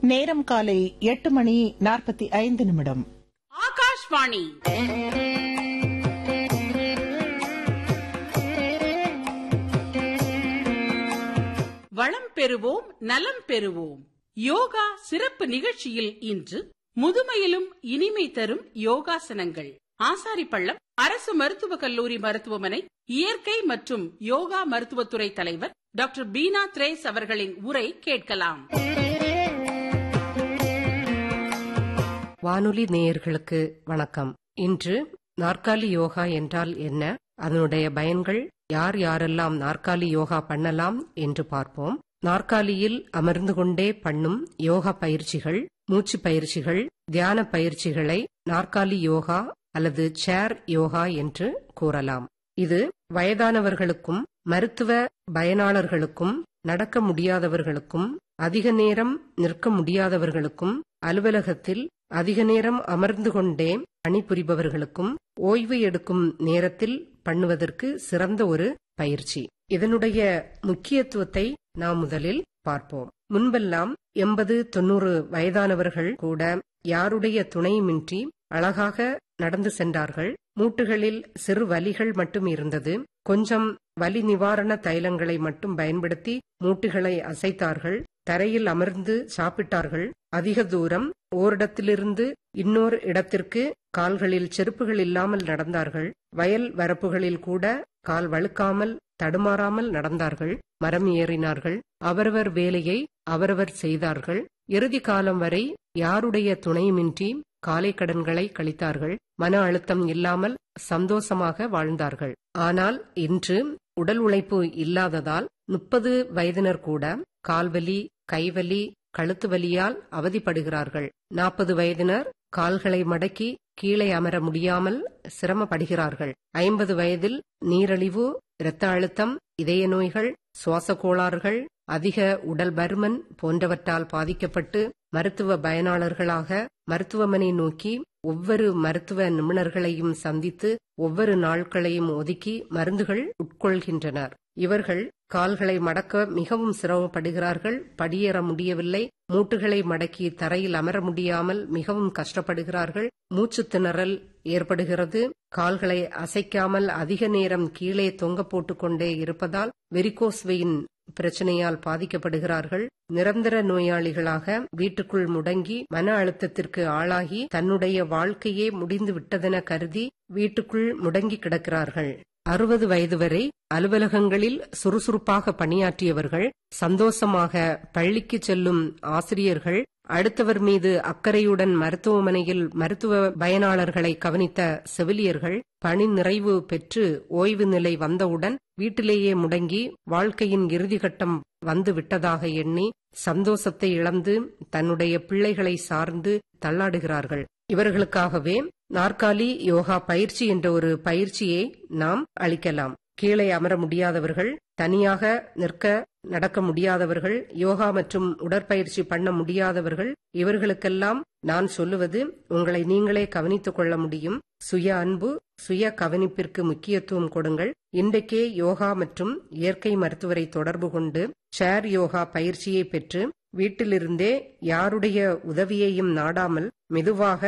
நேரம் காலை 8:45. ஆகாஷ்வாணி வளம் பெறுவோம், நலம் பெறுவோம். யோகா சிறப்பு நிகழ்ச்சியில் இன்று முதுமையிலும் இனிமை தரும் யோகாசனங்கள். ஆசாரிப்பள்ளம் அரசு மருத்துவக் கல்லூரி மருத்துவமனை இயற்கை மற்றும் யோகா மருத்துவத்துறை தலைவர் டாக்டர் பீனா திரேஸ் அவர்களின் உரை கேட்கலாம். வானொலி நேயர்களுக்கு வணக்கம். இன்று நாற்காலி யோகா என்றால் என்ன, அதனுடைய பயன்கள், யார் யாரெல்லாம் நாற்காலி யோகா பண்ணலாம் என்று பார்ப்போம். நாற்காலியில் அமர்ந்து கொண்டே பண்ணும் யோகா பயிற்சிகள், மூச்சு பயிற்சிகள், தியான பயிற்சிகளை நாற்காலி யோகா அல்லது சேர் யோகா என்று கூறலாம். இது வயதானவர்களுக்கும் மருத்துவ பயனாளர்களுக்கும், நடக்க முடியாதவர்களுக்கும், அதிக நேரம் நிற்க முடியாதவர்களுக்கும், அலுவலகத்தில் அதிக நேரம் அமர்ந்து கொண்டே பணிபுரிபவர்களுக்கும் ஓய்வு எடுக்கும் நேரத்தில் பண்ணுவதற்கு சிறந்த ஒரு பயிற்சி. இதனுடைய முக்கியத்துவத்தை நாம் முதலில் பார்ப்போம். முன்பெல்லாம் 80-90 வயதானவர்கள் கூட யாருடைய துணையுமின்றி அழகாக நடந்து சென்றார்கள். மூட்டுகளில் சிறு வலிகள் மட்டும் இருந்தது. கொஞ்சம் வலி நிவாரண தைலங்களை மட்டும் பயன்படுத்தி மூட்டுகளை அசைத்தார்கள். தரையில் அமர்ந்து சாப்பிட்டார்கள். அதிக தூரம் ஓரிடத்திலிருந்து இன்னொரு இடத்திற்கு கால்களில் செருப்புகள் இல்லாமல் நடந்தார்கள். வயல் வரப்புகளில் கூட கால் வழுக்காமல் தடுமாறாமல் நடந்தார்கள். மரம் ஏறினார்கள். அவரவர் வேலையை அவரவர் செய்தார்கள். இறுதி காலம் வரை யாருடைய துணையுமின்றி காலை கடன்களை கழித்தார்கள். மன அழுத்தம் இல்லாமல் சந்தோஷமாக வாழ்ந்தார்கள். ஆனால் இன்று உடல் உழைப்பு இல்லாததால் 30 வயதினர் கூட கால்வலி, கைவலி, கழுத்து வலியால் அவதிப்படுகிறார்கள். 40 வயதினர் கால்களை மடக்கி கீழே அமர முடியாமல் சிரமப்படுகிறார்கள். 50 வயதில் நீரிழிவு, இரத்த அழுத்தம், இதய நோய்கள், சுவாச கோளாறுகள், அதிக உடல் பருமன் போன்றவற்றால் பாதிக்கப்பட்டு மருத்துவ பயனாளர்களாக மருத்துவமனை நோக்கி ஒவ்வொரு மருத்துவ நிபுணர்களையும் சந்தித்து ஒவ்வொரு நாட்களையும் ஒதுக்கி மருந்துகள் உட்கொள்கின்றனர். இவர்கள் கால்களை மடக்க மிகவும் சிரமப்படுகிறார்கள். படியேற முடியவில்லை. மூட்டுகளை மடக்கி தரையில் அமர முடியாமல் மிகவும் கஷ்டப்படுகிறார்கள். மூச்சு திணறல் ஏற்படுகிறது. கால்களை அசைக்காமல் அதிக நேரம் கீழே தொங்க போட்டுக்கொண்டே இருப்பதால் வெரிகோஸ் வெயின் பிரச்சனையால் பாதிக்கப்படுகிறார்கள். நிரந்தர நோயாளிகளாக வீட்டுக்குள் முடங்கி மன அழுத்தத்திற்கு ஆளாகி தன்னுடைய வாழ்க்கையே முடிந்து விட்டதென கருதி வீட்டுக்குள் முடங்கி கிடக்கிறார்கள். 60 வயது வரை அலுவலகங்களில் சுறுசுறுப்பாக பணியாற்றியவர்கள், சந்தோஷமாக பள்ளிக்கு செல்லும் ஆசிரியர்கள், அடுத்தவர் மீது அக்கறையுடன் மருத்துவமனையில் மருத்துவ பயனாளர்களை கவனித்த செவிலியர்கள் பணி நிறைவு பெற்று ஓய்வு நிலை வந்தவுடன் வீட்டிலேயே முடங்கி வாழ்க்கையின் இறுதிக்கட்டம் வந்து விட்டதாக எண்ணி சந்தோஷத்தை இழந்து தன்னுடைய பிள்ளைகளை சார்ந்து தள்ளாடுகிறார்கள். இவர்களுக்காகவே நாற்காலி யோகா பயிற்சி என்ற ஒரு பயிற்சியை நாம் அளிக்கலாம். கீழே அமர முடியாதவர்கள், தனியாக நிற்க நடக்க முடியாதவர்கள், யோகா மற்றும் உடற்பயிற்சி பண்ண முடியாதவர்கள், இவர்களுக்கெல்லாம் நான் சொல்லுவது, உங்களை நீங்களே கவனித்துக் கொள்ள முடியும். சுய அன்பு, சுய கவனிப்பிற்கு முக்கியத்துவம் கொடுங்கள். இன்றைக்கே யோகா மற்றும் இயற்கை மருத்துவரை தொடர்பு கொண்டு சேர் யோகா பயிற்சியை பெற்று வீட்டிலிருந்தே யாருடைய உதவியையும் நாடாமல் மெதுவாக